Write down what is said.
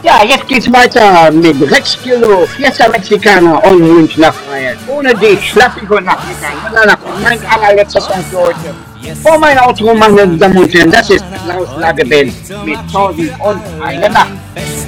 Ja, jetzt geht's weiter mit Rex Kilo, Fiesta Mexicana und Wunsch nach Freiheit. Ohne dich schlaff ich heute Nacht nicht ein. Und danach kommt mein allerletzter Song für heute. Vor meinem Outro, meine Damen und Herren, das ist Klaus Lageband mit 1001 Nacht.